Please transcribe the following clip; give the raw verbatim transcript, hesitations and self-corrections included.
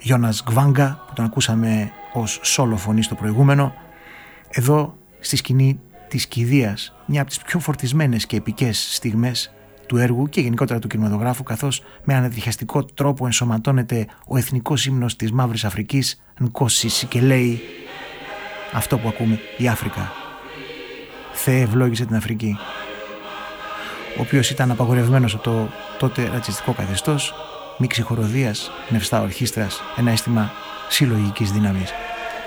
Γιώνας Γκβάγκα, που τον ακούσαμε ως σόλο φωνή στο προηγούμενο. Εδώ στη σκηνή της κηδείας, μια από τις πιο φορτισμένες και επικές στιγμές του έργου και γενικότερα του κινηματογράφου, καθώς με ανατριχιαστικό τρόπο ενσωματώνεται ο εθνικός ύμνος της Μαύρης Αφρικής, Νκόσι Σικελέη, αυτό που ακούμε, η Αφρικα. Θεέ, ευλόγησε την Αφρική. Ο οποίος ήταν απαγορευμένος από το τότε ρατσιστικό καθεστώς, μίξη χοροδίας, νευστά ορχήστρας, ένα αίσθημα συλλογικής δύναμης.